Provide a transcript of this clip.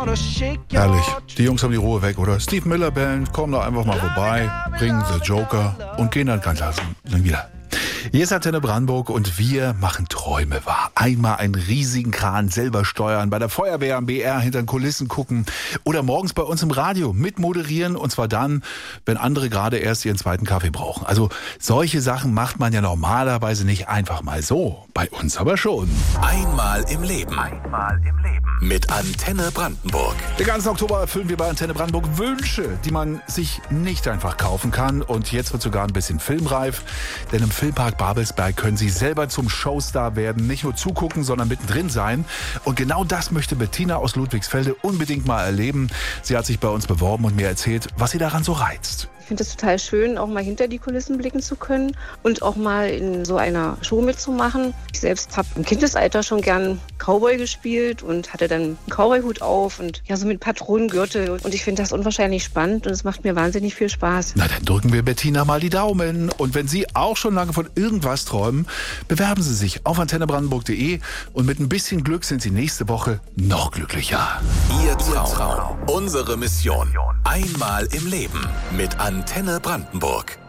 Herrlich. Die Jungs haben die Ruhe weg, oder? Steve Miller Band, kommen da einfach mal vorbei, bringen The Joker und gehen dann ganz langsam wieder. Hier ist Antenne Brandenburg und wir machen Träume wahr. Einmal einen riesigen Kran selber steuern, bei der Feuerwehr am BR hinter den Kulissen gucken oder morgens bei uns im Radio mitmoderieren, und zwar dann, wenn andere gerade erst ihren zweiten Kaffee brauchen. Also solche Sachen macht man ja normalerweise nicht einfach mal so. Bei uns aber schon. Einmal im Leben. Mit Antenne Brandenburg. Den ganzen Oktober erfüllen wir bei Antenne Brandenburg Wünsche, die man sich nicht einfach kaufen kann. Und jetzt wird sogar ein bisschen filmreif, denn im Filmpark Babelsberg können Sie selber zum Showstar werden. Nicht nur zugucken, sondern mittendrin sein. Und genau das möchte Bettina aus Ludwigsfelde unbedingt mal erleben. Sie hat sich bei uns beworben und mir erzählt, was sie daran so reizt. Ich finde es total schön, auch mal hinter die Kulissen blicken zu können und auch mal in so einer Show mitzumachen. Ich selbst habe im Kindesalter schon gern Cowboy gespielt und hatte dann einen Cowboy-Hut auf und ja, so mit Patronengürtel. Und ich finde das unwahrscheinlich spannend und es macht mir wahnsinnig viel Spaß. Na, dann drücken wir Bettina mal die Daumen. Und wenn Sie auch schon lange von irgendwas träumen, bewerben Sie sich auf antennebrandenburg.de und mit ein bisschen Glück sind Sie nächste Woche noch glücklicher. Ihr Traum. Unsere Mission. Einmal im Leben mit Antenne Brandenburg.